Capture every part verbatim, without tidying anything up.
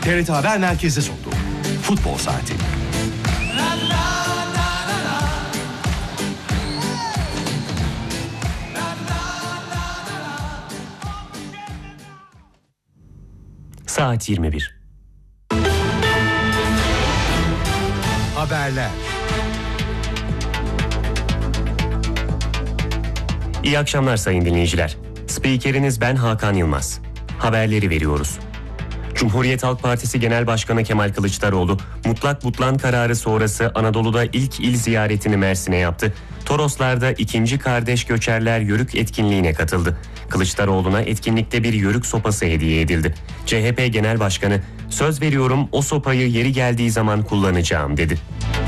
T R T Haber Merkezi sundu. Futbol Saati. Saat yirmi bir. Haberler. İyi akşamlar sayın dinleyiciler. Spikeriniz ben Hakan Yılmaz. Haberleri veriyoruz. Cumhuriyet Halk Partisi Genel Başkanı Kemal Kılıçdaroğlu, mutlak butlan kararı sonrası Anadolu'da ilk il ziyaretini Mersin'e yaptı. Toroslar'da ikinci Kardeş Göçerler Yörük etkinliğine katıldı. Kılıçdaroğlu'na etkinlikte bir yörük sopası hediye edildi. C H P Genel Başkanı, "Söz veriyorum o sopayı yeri geldiği zaman kullanacağım." dedi.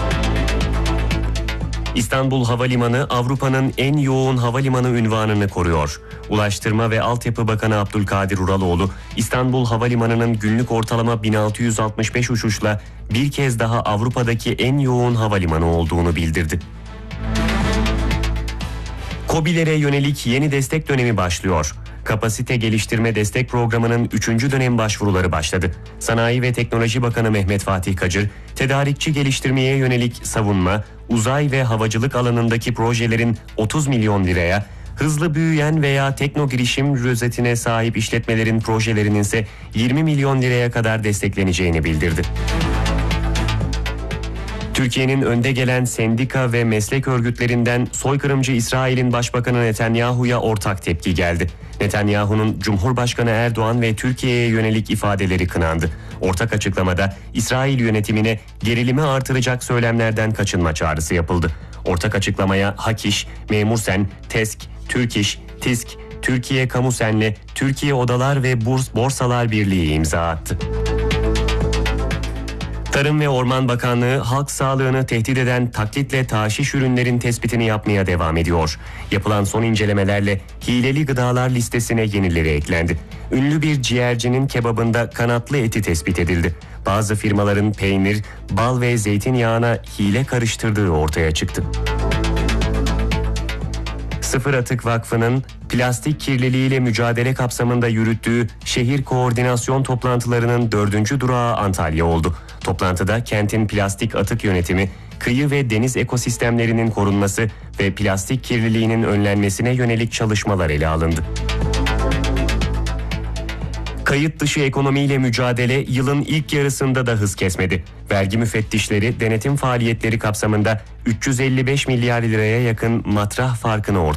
İstanbul Havalimanı Avrupa'nın en yoğun havalimanı unvanını koruyor. Ulaştırma ve Altyapı Bakanı Abdülkadir Uraloğlu, İstanbul Havalimanı'nın günlük ortalama bin altı yüz altmış beş uçuşla bir kez daha Avrupa'daki en yoğun havalimanı olduğunu bildirdi. KOBİ'lere yönelik yeni destek dönemi başlıyor. Kapasite Geliştirme Destek Programı'nın üçüncü dönem başvuruları başladı. Sanayi ve Teknoloji Bakanı Mehmet Fatih Kacır, tedarikçi geliştirmeye yönelik savunma, uzay ve havacılık alanındaki projelerin otuz milyon liraya, hızlı büyüyen veya tekno girişim rozetine sahip işletmelerin projelerinin ise yirmi milyon liraya kadar destekleneceğini bildirdi. Türkiye'nin önde gelen sendika ve meslek örgütlerinden soykırımcı İsrail'in Başbakanı Netanyahu'ya ortak tepki geldi. Netanyahu'nun Cumhurbaşkanı Erdoğan ve Türkiye'ye yönelik ifadeleri kınandı. Ortak açıklamada İsrail yönetimine gerilimi artıracak söylemlerden kaçınma çağrısı yapıldı. Ortak açıklamaya Hakiş, Memursen, TESK, Türk İş, TİSK, Türkiye Kamusen'le Türkiye Odalar ve Burs Borsalar Birliği imza attı. Tarım ve Orman Bakanlığı halk sağlığını tehdit eden taklitle taşiş ürünlerin tespitini yapmaya devam ediyor. Yapılan son incelemelerle hileli gıdalar listesine yenileri eklendi. Ünlü bir ciğercinin kebabında kanatlı eti tespit edildi. Bazı firmaların peynir, bal ve zeytinyağına hile karıştırdığı ortaya çıktı. Sıfır Atık Vakfı'nın plastik kirliliğiyle mücadele kapsamında yürüttüğü şehir koordinasyon toplantılarının dördüncü durağı Antalya oldu. Toplantıda kentin plastik atık yönetimi, kıyı ve deniz ekosistemlerinin korunması ve plastik kirliliğinin önlenmesine yönelik çalışmalar ele alındı. Kayıt dışı ekonomiyle mücadele yılın ilk yarısında da hız kesmedi. Vergi müfettişleri denetim faaliyetleri kapsamında üç yüz elli beş milyar liraya yakın matrah farkını ortaya